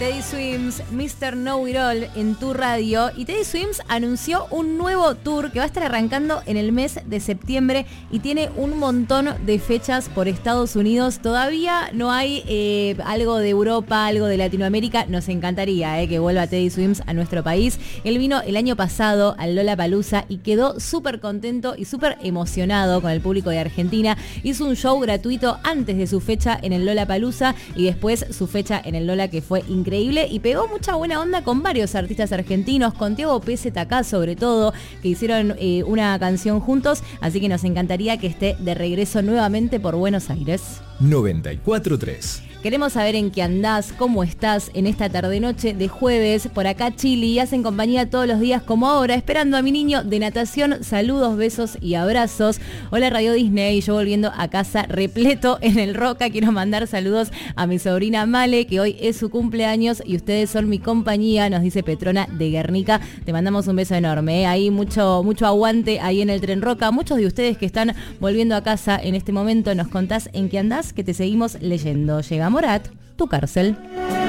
Teddy Swims, Mr. Know It All en tu radio. Y Teddy Swims anunció un nuevo tour que va a estar arrancando en el mes de septiembre y tiene un montón de fechas por Estados Unidos. Todavía no hay algo de Europa, algo de Latinoamérica. Nos encantaría que vuelva Teddy Swims a nuestro país. Él vino el año pasado al Lollapalooza y quedó súper contento y súper emocionado con el público de Argentina. Hizo un show gratuito antes de su fecha en el Lollapalooza y después su fecha en el Lolla, que fue increíble, y pegó mucha buena onda con varios artistas argentinos, con Tiago PZK sobre todo, que hicieron una canción juntos, así que nos encantaría que esté de regreso nuevamente por Buenos Aires. 94.3. Queremos saber en qué andás, cómo estás en esta tarde-noche de jueves. Por acá Chili hacen compañía todos los días como ahora, esperando a mi niño de natación. Saludos, besos y abrazos. Hola Radio Disney, yo volviendo a casa repleto en el Roca. Quiero mandar saludos a mi sobrina Male, que hoy es su cumpleaños y ustedes son mi compañía, nos dice Petrona de Guernica. Te mandamos un beso enorme. Ahí mucho aguante ahí en el Tren Roca. Muchos de ustedes que están volviendo a casa en este momento, nos contás en qué andás, que te seguimos leyendo. Llegamos Morat, tu cárcel.